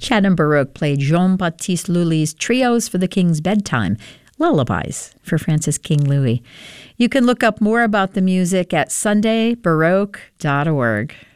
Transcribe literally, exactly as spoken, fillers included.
Chatham Baroque played Jean-Baptiste Lully's Trios for the King's Bedtime, Lullabies for Francis King Louis. You can look up more about the music at sunday baroque dot org.